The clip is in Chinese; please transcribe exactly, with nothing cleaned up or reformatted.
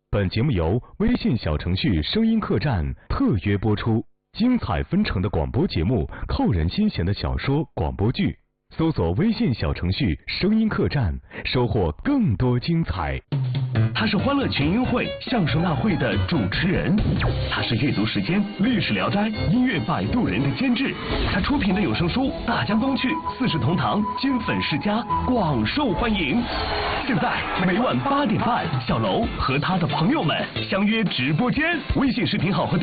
本节目由微信小程序声音客栈特约播出，精彩纷呈的广播节目，扣人心弦的小说、广播剧。搜索微信小程序声音客栈，收获更多精彩。 他是欢乐群英会相声大会的主持人，他是阅读时间、历史聊斋、音乐摆渡人的监制，他出品的有声书《大江东去》《四世同堂》金粉世家广受欢迎。现在每晚八点半，小楼和他的朋友们相约直播间，微信视频号和